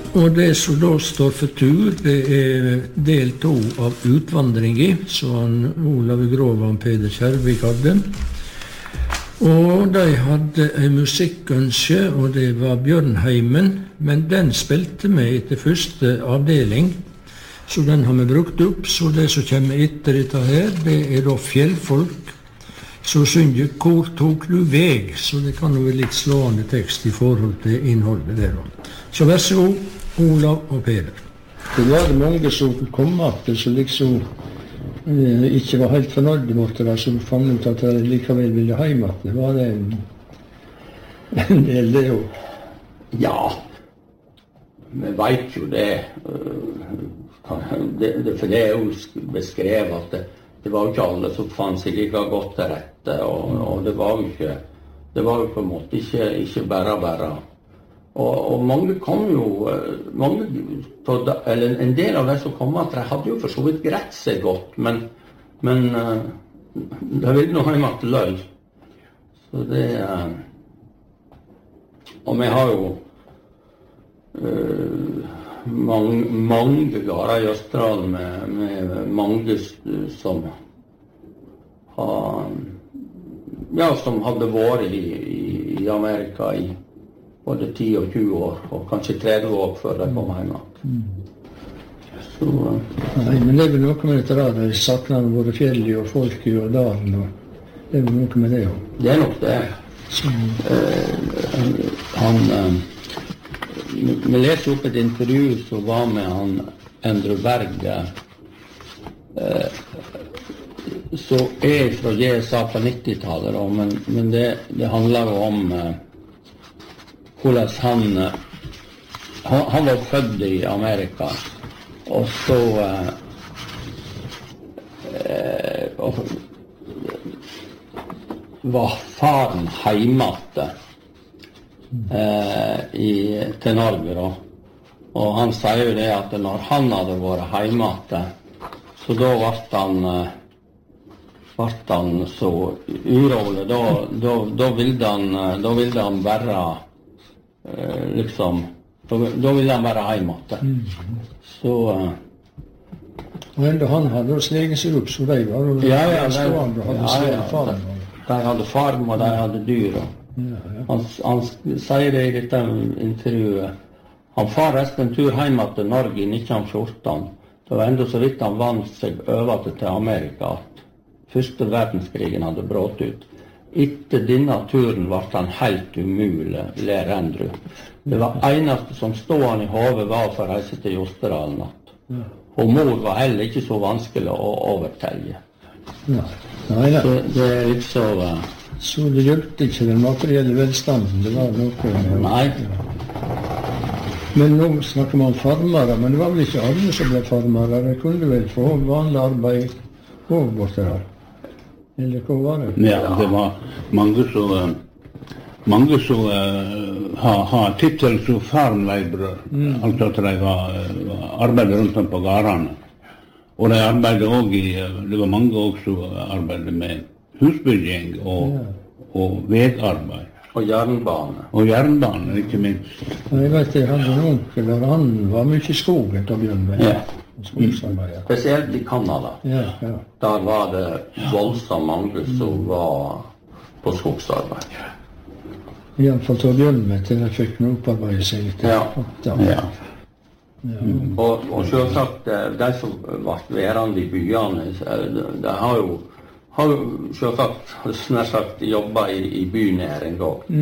Og det som da står for tur, det del 2 av utvandringen, som Olav Grov og Peder Kjærvik hadde. Og de hadde en musikkønske, og det var Bjørnheimen, men den spilte vi etter første avdeling, så den har vi brukt opp. Så det som kommer etter dette her, det da fjellfolk som synger «Hvor tok du veg?», så det kan jo være litt slående tekst i forhold til innholdet der. Så vær så god, Olav og Peder. Det var mange som kom opp, som liksom ikke var helt fornøyde med det, som fant ut at de likevel ville hjem. Det var det en del det jo. Ja, vi vet jo det. For det er jo beskrevet at det var jo ikke alle som fant seg like godt til rette, og det var jo på en måte ikke bare. Og mange kom jo, eller en del av de som kom at de hadde jo for så vidt greit seg godt, men de ville nå hjemme til løy. Så det, og vi har jo mange gårder i Østerdalen med mange som som hadde vært i Amerika i både 10 og 20 år, og kanskje 30 år før de kom hjem. Så, nei, men det er vel noe med dette der, de sakner både fjellet og folket og dalen, og det er vel noe med det også. Det er nok det. Vi leser opp et intervju som var med han Endre Berg, som er fra GSA på 90-tallet, men det handler jo om hvordan han var født i Amerika, og så var faren hjemme til Norge da. Og han sier jo det at når han hadde vært hjemme, så da ble han så urolig, da ville han bare liksom, da ville han være hjemme. Så og enda han hadde jo slegen seg opp, så de var jo stående og hadde slegen farm. De hadde farm, og de hadde dyr. Han sier det i dette intervjuet. Han far resten en tur hjemme til Norge i 1914. Det var enda så vidt han vant seg over til Amerika at første verdenskrigen hadde brått ut. Etter denne turen ble han helt umulig, ler Andrew. Det var eneste som stod han i hodet var for å reise til Jostedalen. Og mor var heller ikke så vanskelig å overtelle. Nei. Så det er litt så... Så det hjelpte ikke den materielle velstanden, det var noe... Nei. Men nå snakker man om farmere, men det var vel ikke alle som ble farmere. Det kunne vel få vanlig arbeid og borte her. Eller hva var det? Ja, det var mange som har tittel som farmleibrør, altså at de arbeidet rundt om på gårdene. Og de arbeidet også det var mange også som arbeidet med husbygging og vegarbeid. Og jernbane. Og jernbane, ikke minst. Jeg vet, jeg hadde en onkel der, han var mye i skogen til Bjørnberg. Ja. Spesielt i Kanada. Ja. Der var det voldsomt mange som var på skogsarbeid. I alle fall til Bjørnberg til jeg fikk noe opparbeide seg litt. Ja. Og selvsagt, de som ble værende i byene, de har jo selvsagt snart sagt jobbet i bynæring også.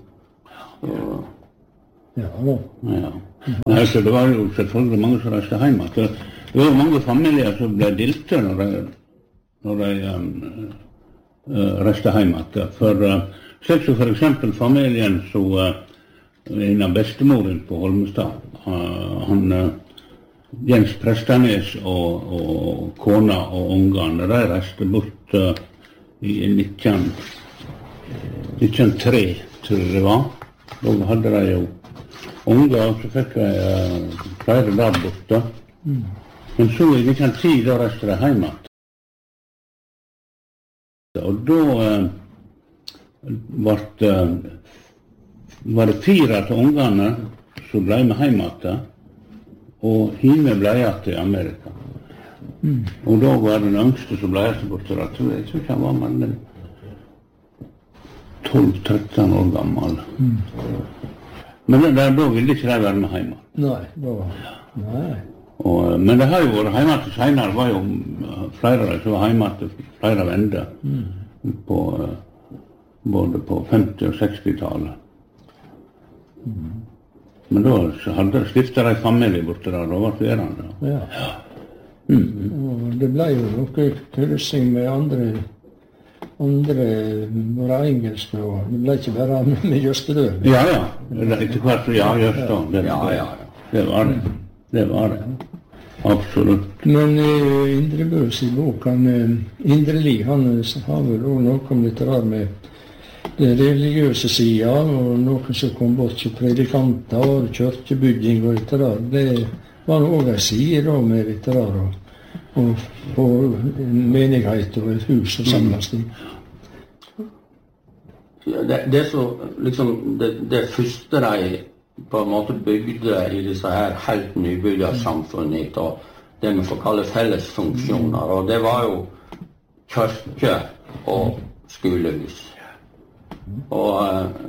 Nei, så det var jo selvfølgelig mange som reiste hjemme. Det var jo mange familier som ble dilte når de reiste hjemme. For eksempel familien som en av bestemoren på Holmestad, Jens Prestanes og kona og ungene, de reiste bort i 1903, tror jeg det var. Da hadde de jo unger, så fikk de flere der borte. Men så i 1910, da reiste de hjemme. Og da var det 4 av ungene som ble med hjemme. og hive ble igjen til Amerika. Og da var den yngste som ble igjen bort til at jeg tror ikke han var med den 12-13 år gammel. Men da ville ikke de være med hjemme. Nei. Men det har jo vært hjemme til senere, var jo flere av de som var hjemme til flere vender både på 50- og 60-tallet. Men da stiftet de familie borte der, da var det verande. Ja. Og det ble jo noe kryssing med andre våre engelske, og det ble ikke bare med Jøsterdøl. Ja. Etter hvert, Jøsterdøl. Det var det. Absolutt. Men Indre Bøs i boken, Indre Li, han har vel også noe om litt rar med det religiøse siden, og noen som kom bort til predikanter og kjørkebygging og litt rar. Det var også en side da med litt rar, og en menighet og et hus og samles i. Det så, liksom, det første de på en måte bygde i disse her helt nybygde samfunnet, og det vi får kalle fellesfunksjoner, og det var jo kirke og skolehus. Og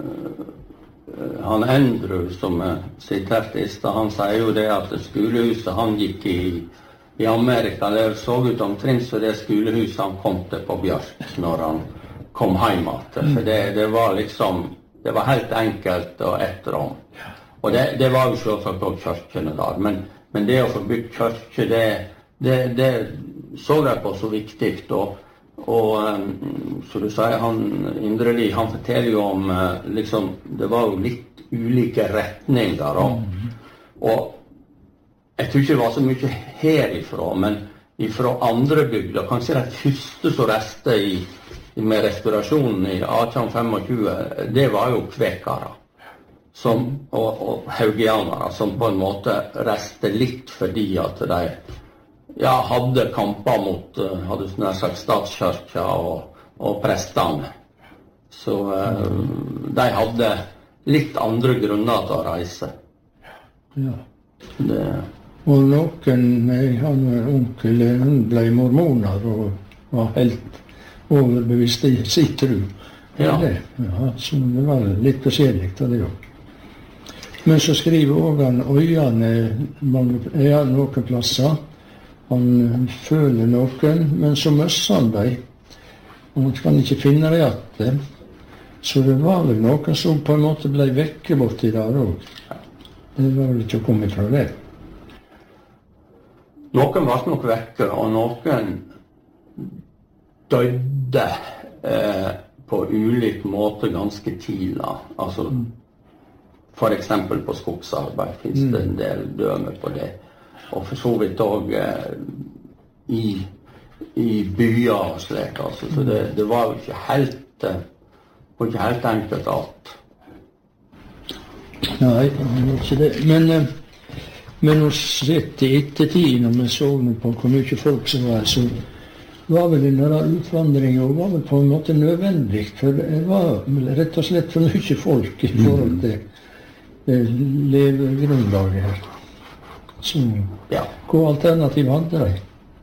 han Andrew, som siterte i sted, han sier jo det at skolehuset han gikk i Amerika, det så ut omtrent som det skolehuset han kom til på Bjørk når han kom hjem igjen. For det var liksom, det var helt enkelt og ett rom. Og det var jo selvsagt også kirkene der, men det å få bygd kirke, det så jeg på så viktig, og så du sier, Indre Li, han forteller jo om, liksom, det var jo litt ulike retninger, og jeg tror ikke det var så mye herifra, men ifra andre bygder, kanskje det første som reste med restaurasjonen i 1825, det var jo kvekere. Og haugianere, som på en måte reste litt fordi at de hadde kamper mot nær sagt statskirka og prestene. Så de hadde litt andre grunner til å reise. Ja. Og noen, han onkel, hun ble mormoner og var helt overbevist i sitt tro. Så det var litt forskjellig av det også. Men så skriver også han øyene noen plasser. Han føler noen, men så møsser han dem. Og han kan ikke finne det igjen. Så det var vel noen som på en måte ble vekke borti der også. Det var vel ikke å komme fra det. Noen var nok vekke, og noen døde på ulik måte ganske tidlig. Altså, for eksempel på skogsarbeid finnes det en del døme på det. Og for så vidt også i byer og slik. Altså. Så det var jo ikke helt enkelt alt. Nei, det var ikke det. Men å sett i ettertid, når vi så på hvor mye folk som var, så var vel denne utvandringen var vel på en måte nødvendig. For det var rett og slett for mye folk i forhold til levegrunnlaget her. Så hva alternativ hadde de?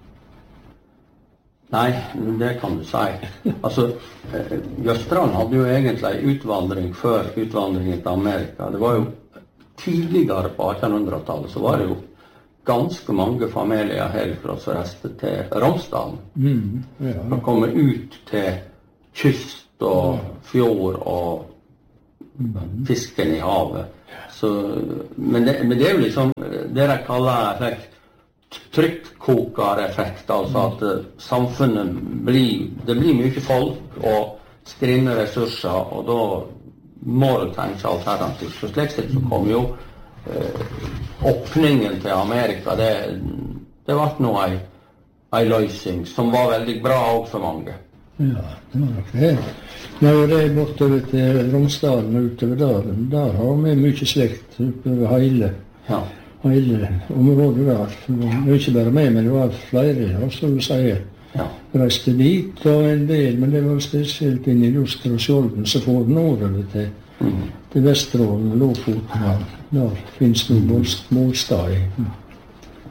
Nei, det kan du si. Altså, Jøstrand hadde jo egentlig utvandring før utvandringen til Amerika. Det var jo tidligere på 1800-tallet, så var det jo ganske mange familier herfra som reiste til Romsdalen. De kom ut til kyst og fjord og fisken i havet. Så, men det er jo liksom det de kaller trykkokereffekt, altså at samfunnet det blir mye folk og skrinne ressurser, og da må du tenke alternativt. Så slik sett så kom jo åpningen til Amerika, det ble nå en løsning som var veldig bra også for mange. Ja, det var nok det. Når det er bortover til Romsdalen og utover der har vi mye slekt utover hele området der. Det var ikke bare meg, men det var flere, som du sier. Reiste dit og en del, men det var spesielt inn i Luster og Skjolden, så får den over til Vesterålen og Lofoten. Der finnes det målstad i.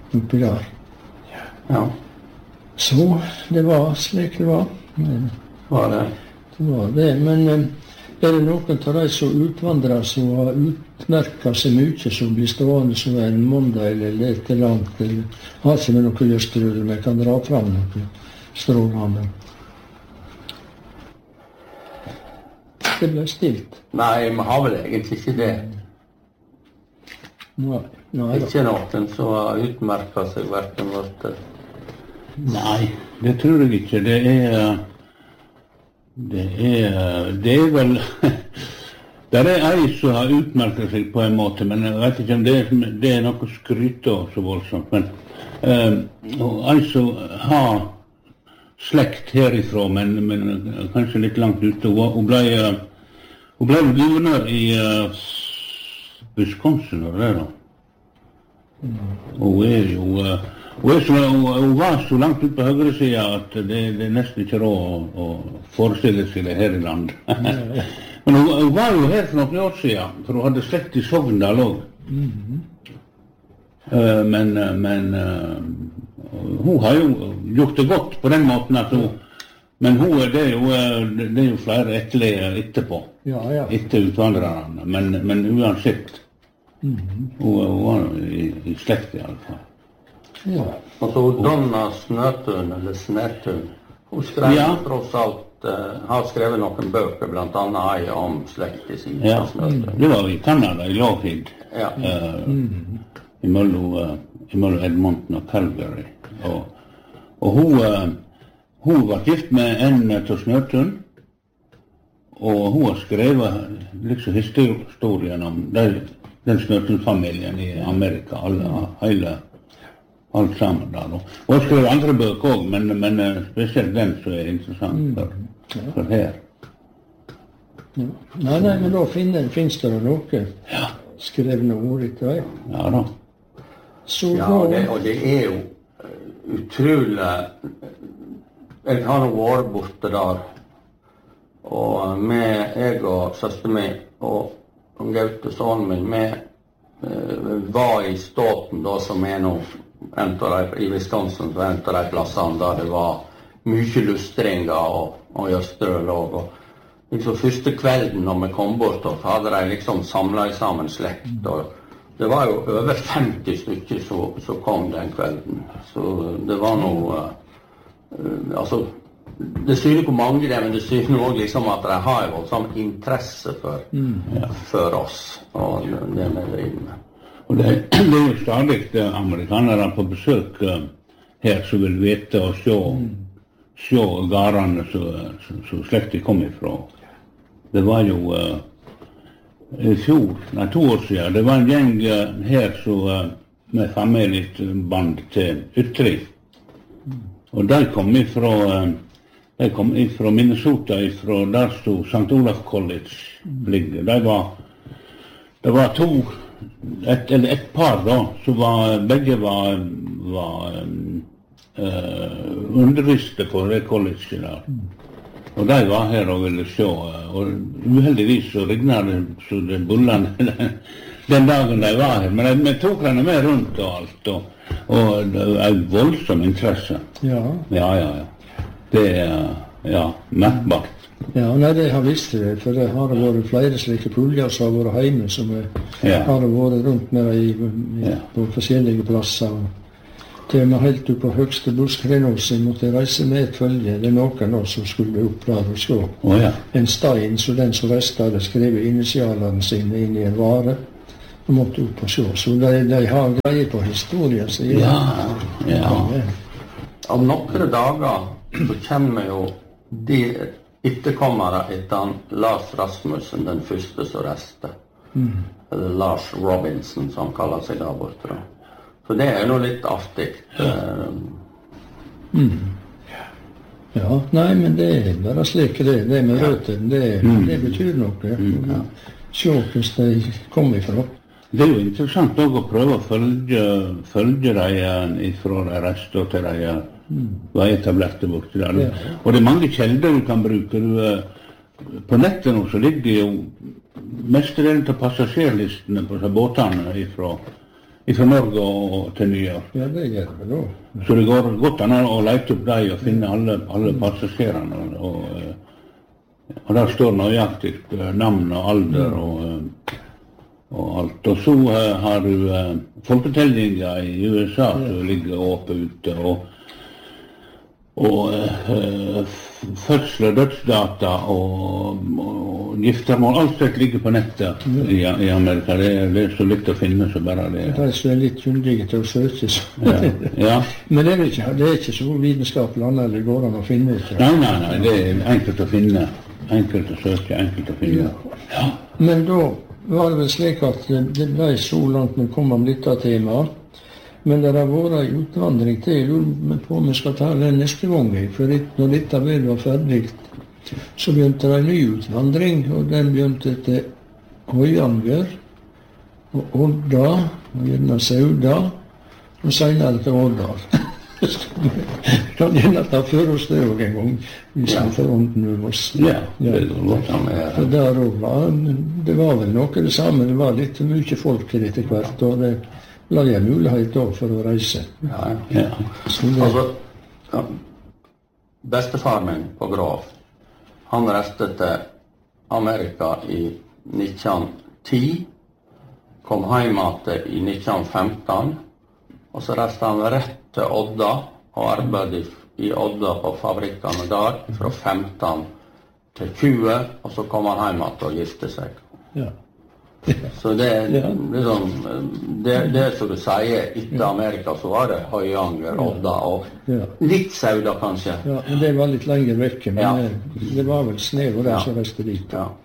oppi der. Ja. Så det var slik det var. Var det? Det var det, men er det noen av de som utvandrer som har utmerket seg mye, som blir stående som en måndag eller litt langt, eller har ikke med noe lyst til det, men kan dra fram noe strålende? Det ble stilt. Nei, vi har vel egentlig ikke det. Nei da. Ikke noen som har utmerket seg hverken vårt. Nei, det tror jeg ikke. Det er vel det er ei som har utmerket seg på en måte, men jeg vet ikke om det er noe skryt av så voldsomt. Men ei som har slekt herifra, men kanskje litt langt ute. Hun ble guvernør i Wisconsin, og det da. Hun var så langt ut på høyre siden at det er nesten ikke råd å forestille seg det her i landet. Men hun var jo her for noen år siden, for hun hadde slekt i Sogndal også. Men hun har jo gjort det godt på den måten at hun, men det er jo flere etterligere etterpå, etter utvandrerne, men uansett, hun var i slekt i alle fall. Ja. Altså Donna Snøtun, eller Snætun, hun skrev tross alt, har skrevet noen bøker, blant annet ei om slekt i sin Snøtun. Det var i Canada, i Lougheed, imellom Edmonton og Calgary. Og hun var gift med en til Snøtun, og hun har skrevet liksom historien om den Snøtun-familien i Amerika, alt sammen der. Og hun skrev andre bøker også, men spesielt den som er interessant for her. Ja. Nei, men da finnes det noe skrevne ord etter vei. Ja da. Og det er jo utrolig. Jeg har nå vært borte der, og jeg og søster min og Gaute, sønnen min, vi var i Stoughton da, som er nå i Wisconsin, så en av de plassene der det var mye lustringer og jøstere låg. Og liksom første kvelden når vi kom bort, så hadde de liksom samlet sammen slekt, og det var jo over 50 stykker som kom den kvelden. Så det var noe, altså, det syner hvor mange det er, men det syner også liksom at de har jo sånn interesse for oss, og det vi driver med. Og det er jo stadig amerikanere på besøk her som vil vite og se garene som slektet kom ifra. Det var jo i fjor, 2 år siden, det var en gjeng her som med familieband til Ytri. Og de kom ifra Minnesota, der stod St. Olaf College ligger. Det var et par da, som begge var underviste på det colleget der. Og de var her og ville se, og uheldigvis så regnet det så det bullene den dagen de var her. Men vi tok henne med rundt og alt, og det var en voldsom interesse. Ja. Det er merkbart. Ja, nei, det har visst det, for det har vært flere slike puljer som har vært hjemme, som har vært rundt med på forskjellige plasser. Til og med helt opp på høgste buskrenåsen måtte reise med et følge. Det er noen også som skulle opp der og se. En stein, så den som reiste hadde skrevet initialene sine inn i en vare, og måtte opp og se. Så de har greie på historien. Så Om noen dager så kommer jo de etterkommere etter Lars Rasmussen, den første som reiste. Eller Lars Robinson, som han kaller seg der borte. Så det er noe litt artig. Ja, nei, men det er bare slik det med røttene, det betyr noe. Se hvordan de kommer ifra. Det er jo interessant å prøve å følge dem fra de reiste og til de var etablerte borte der. Og det er mange kjelder du kan bruke. På nettet nå så ligger jo mestedelen til passasjerlistene på båtene fra Norge og til New York. Ja, det gjør det da. Så det går godt an å lete opp dem og finne alle passasjerene. Og der står nøyaktig navn og alder og alt. Og så har du folketellinger i USA som ligger åpent ute, og fødsel og dødsdata og giftermål, alt sett ligger på nettet i Amerika. Det er så litt å finne så bare det. De som er litt kyndige til å søke. Ja. Men det er ikke så vitenskapelig annet det går an å finne ut. Nei, det er enkelt å finne. Enkelt å søke, enkelt å finne. Ja. Men da var det vel slik at det ble så langt vi kom om dette temaet. Men det har vært en utvandring til. Jeg lurer på om vi skal ta den neste gang. For når dette vel var ferdig, så begynte det en ny utvandring. Og den begynte til Høyanger og Odda, og gjerne Sauda, og senere til Årdal. Kan gjerne ta for oss det også en gang, hvis vi får ånden med oss. Ja, det går godt an med det. Det var vel noe det samme. Det var litt mye folk til etter hvert, og det la jeg mulighet da for å reise. Ja. Altså, bestefar min på Grav, han reiste til Amerika i 1910, kom hjem i 1915, og så reiste han rett til Odda og arbeidet i Odda på fabrikkene der fra 15 til 20, og så kom han hjem og gifte seg. Ja. Så det liksom, det som du sier, etter Amerika så var det Høyanger, Odda og litt Sauda kanskje. Ja, men det var litt lenger vekke, men det var vel snev og det som reiste dit. Ja.